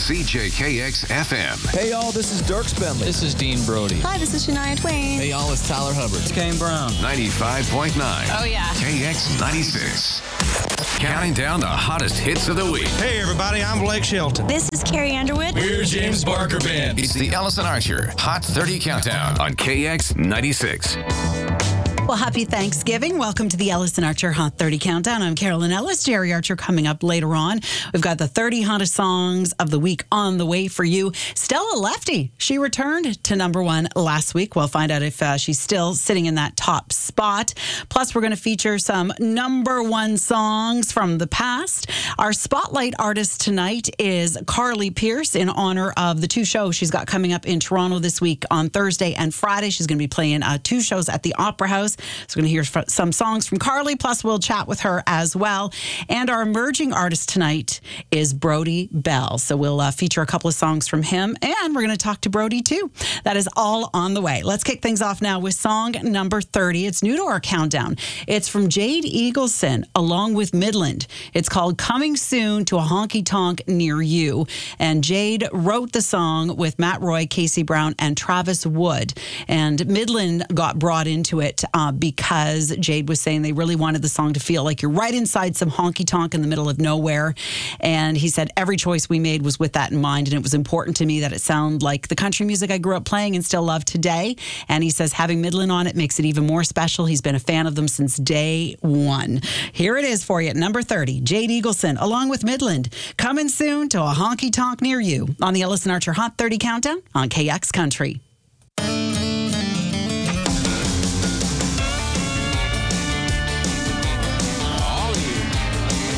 CJKX FM. Hey, y'all, this is Dirk Bentley. This is Dean Brody. Hi, this is Shania Twain. Hey, y'all, it's Tyler Hubbard. It's Kane Brown. 95.9. Oh, yeah. KX 96. Counting down the hottest hits of the week. Hey, everybody, I'm Blake Shelton. This is Carrie Underwood. We're James Barker Band. It's the Ellison Archer Hot 30 Countdown on KX 96. Well, happy Thanksgiving. Welcome to the Ellison Archer Hot 30 Countdown. I'm Carolyn Ellis. Jerry Archer coming up later on. We've got the 30 hottest songs of the week on the way for you. Stella Lefty, she returned to number one last week. We'll find out if she's still sitting in that top spot. Plus, we're going to feature some number one songs from the past. Our spotlight artist tonight is Carly Pearce in honor of the two shows she's got coming up in Toronto this week on Thursday and Friday. She's going to be playing two shows at the Opera House. So we're going to hear some songs from Carly, plus we'll chat with her as well. And our emerging artist tonight is Brody Bell. So we'll feature a couple of songs from him, and we're going to talk to Brody too. That is all on the way. Let's kick things off now with song number 30. It's new to our countdown. It's from Jade Eagleson along with Midland. It's called Coming Soon to a Honky Tonk Near You. And Jade wrote the song with Matt Roy, Casey Brown, and Travis Wood. And Midland got brought into it because Jade was saying they really wanted the song to feel like you're right inside some honky tonk in the middle of nowhere. And he said, every choice we made was with that in mind. And it was important to me that it sounded like the country music I grew up playing and still love today. And he says, having Midland on it makes it even more special. He's been a fan of them since day one. Here it is for you at number 30, Jade Eagleson, along with Midland, coming soon to a honky tonk near you on the Ellison Archer Hot 30 Countdown on KX Country.